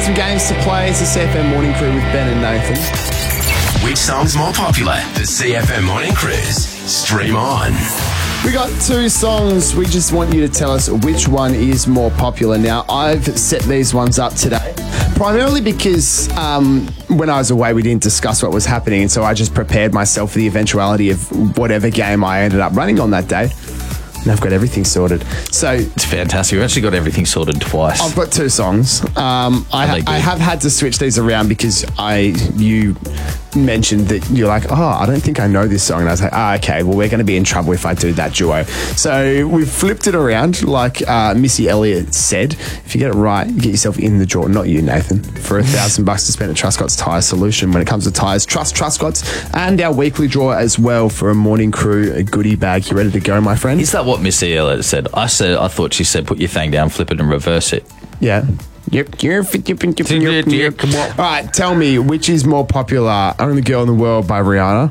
some games to play. It's the CFM Morning Crew with Ben and Nathan. Which song's more popular? The CFM Morning Cruise. Stream on. We got two songs. We just want you to tell us which one is more popular. Now, I've set these ones up today, primarily because when I was away, we didn't discuss what was happening, and so I just prepared myself for the eventuality of whatever game I ended up running on that day. And I've got everything sorted. So it's fantastic. We've actually got everything sorted twice. I've got two songs. I have had to switch these around because you mentioned that you're like, I don't think I know this song. And I was like, okay, well, we're going to be in trouble if I do that duo. So we've flipped it around like Missy Elliott said. If you get it right, you get yourself in the draw. Not you, Nathan. For $1,000 to spend at Truscott's Tyre Solution. When it comes to tyres, trust Truscott's. And our weekly draw as well for a Morning Crew goodie bag. You ready to go, my friend? Is that what Missy Elliott said? I thought she said put your thing down, flip it and reverse it. Yeah. Yep. All right, tell me, which is more popular? Only Girl in the World by Rihanna?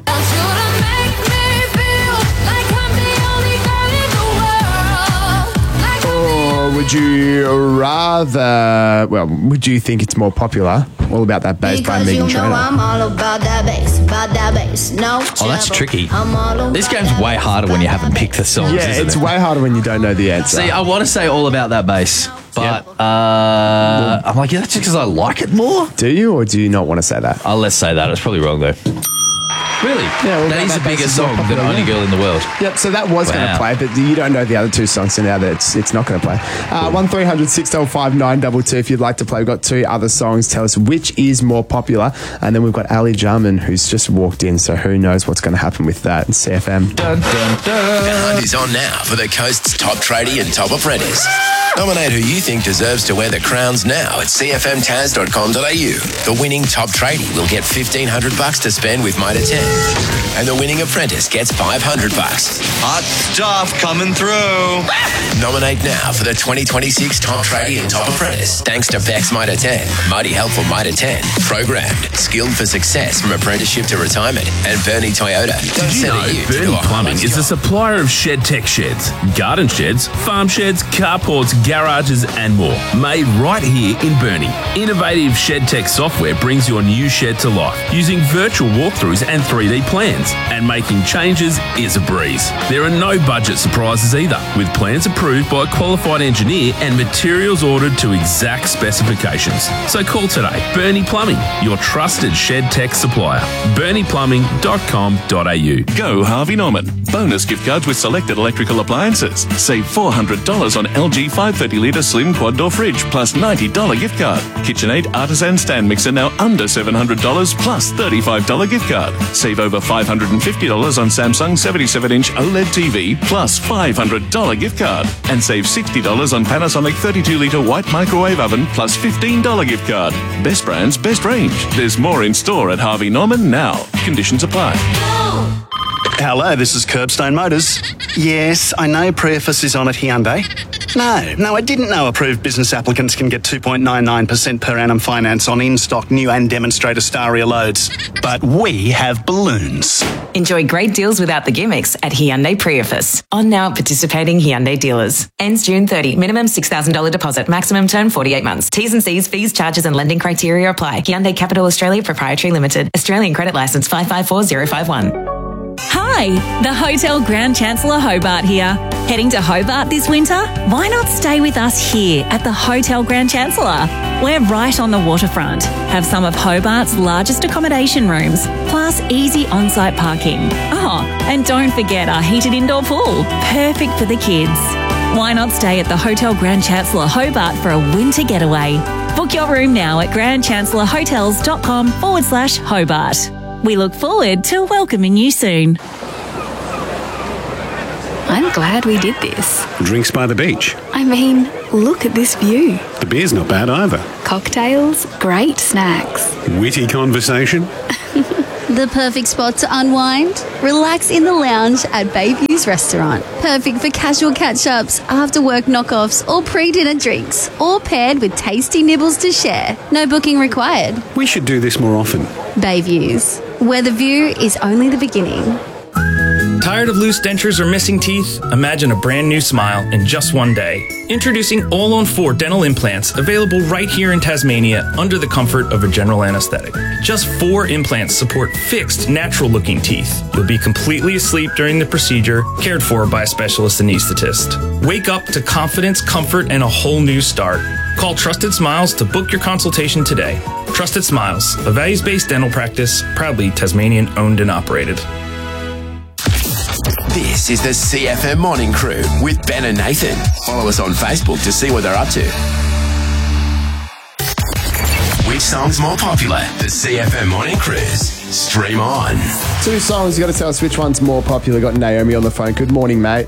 Or would you rather, would you think it's more popular? All About That Bass by Megan Trainor. I'm all about that bass, no trouble. Oh, that's tricky. This game's way harder when you haven't picked the songs, isn't it's it? way harder when you don't know the answer. See, I want to say All About That Bass, but I'm like, that's just because I like it more. Do you, or do you not want to say that? Let's say that. It's probably wrong, though. Really? Yeah, that is a bigger song than Only Girl in the World. Yep, so that was going to play, but you don't know the other two songs, so now that it's not going to play. 1300 605 922 if you'd like to play. We've got two other songs. Tell us which is more popular. And then we've got Ali Jarman, who's just walked in, so who knows what's going to happen with that. It's CFM. Dun, dun, dun. The hunt is on now for the Coast's top tradie and top apprentice. Nominate who you think deserves to wear the crowns now at cfmtaz.com.au. The winning top tradie will get $1,500 to spend with Mitre 10. And the winning apprentice gets $500. Hot stuff coming through. Nominate now for the 2026 Top Tradie and Top Apprentice. Thanks to Bex Mitre 10, Mighty Helpful Mitre 10, Programmed, Skilled for Success from Apprenticeship to Retirement, and Bernie Toyota. Did you know Bernie Plumbing is a supplier of shed tech sheds, garden sheds, farm sheds, carports, garages and more, made right here in Burnie. Innovative shed tech software brings your new shed to life using virtual walkthroughs and 3D plans, and making changes is a breeze. There are no budget surprises either, with plans approved by a qualified engineer and materials ordered to exact specifications. So call today. Burnie Plumbing, your trusted shed tech supplier. BurniePlumbing.com.au. Go Harvey Norman. Bonus gift cards with selected electrical appliances. Save $400 on LG 530-litre slim quad door fridge plus $90 gift card. KitchenAid Artisan stand mixer now under $700 plus $35 gift card. Save over $550 on Samsung 77-inch OLED TV plus $500 gift card. And save $60 on Panasonic 32-litre white microwave oven plus $15 gift card. Best brands, best range. There's more in store at Harvey Norman now. Conditions apply. Hello, this is Curbstone Motors. Yes, I know Preface is on at Hyundai. No, I didn't know approved business applicants can get 2.99% per annum finance on in-stock new and demonstrator Staria loads. But we have balloons. Enjoy great deals without the gimmicks at Hyundai Preface. On now at participating Hyundai dealers. Ends June 30. Minimum $6,000 deposit. Maximum term 48 months. T's and C's, fees, charges and lending criteria apply. Hyundai Capital Australia Proprietary Limited. Australian Credit Licence 554051. Hi, the Hotel Grand Chancellor Hobart here. Heading to Hobart this winter? Why not stay with us here at the Hotel Grand Chancellor? We're right on the waterfront, have some of Hobart's largest accommodation rooms, plus easy on-site parking. Oh, and don't forget our heated indoor pool, perfect for the kids. Why not stay at the Hotel Grand Chancellor Hobart for a winter getaway? Book your room now at grandchancellorhotels.com/Hobart. We look forward to welcoming you soon. I'm glad we did this. Drinks by the beach. I mean, look at this view. The beer's not bad either. Cocktails, great snacks. Witty conversation. The perfect spot to unwind? Relax in the lounge at Bayview's Restaurant. Perfect for casual catch-ups, after-work knockoffs, or pre-dinner drinks, all paired with tasty nibbles to share. No booking required. We should do this more often. Bayview's, where the view is only the beginning. Tired of loose dentures or missing teeth? Imagine a brand new smile in just one day. Introducing All-on-4 dental implants, available right here in Tasmania under the comfort of a general anesthetic. Just 4 implants support fixed, natural-looking teeth. You'll be completely asleep during the procedure, cared for by a specialist anaesthetist. Wake up to confidence, comfort, and a whole new start. Call Trusted Smiles to book your consultation today. Trusted Smiles, a values-based dental practice, proudly Tasmanian-owned and operated. This is the CFM Morning Crew with Ben and Nathan. Follow us on Facebook to see what they're up to. Which song's more popular? The CFM Morning Cruise. Stream on. 2 songs, you got to tell us which one's more popular. Got Naomi on the phone. Good morning, mate.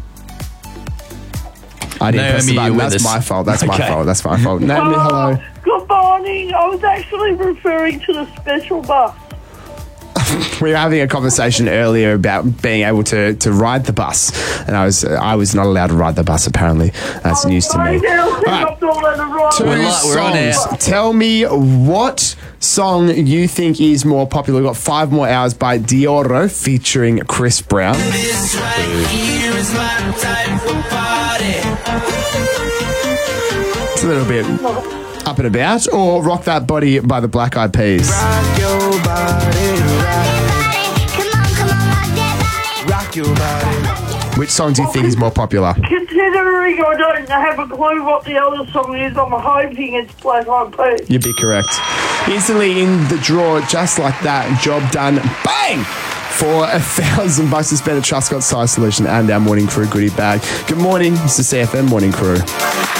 I didn't press the button. That's my fault. That's my fault. That's my fault. Naomi, hello. Good morning. I was actually referring to the special bus. We were having a conversation earlier about being able to ride the bus, and I was not allowed to ride the bus. Apparently, that's news to me. Right. 2 songs. Tell me what song you think is more popular. We've got 5 More Hours by Dioro featuring Chris Brown. It's a little bit up and about, or Rock That Body by the Black Eyed Peas. Rock your body, rock your body. Which song do you think is more popular? Considering I don't have a clue what the other song is, I'm hoping it's Black Eyed Peas. You'd be correct. Instantly in the draw, just like that. Job done. Bang! For $1,000 to spend at Trustcott Size Solution and our Morning Crew goodie bag. Good morning. It's the CFM Morning Crew.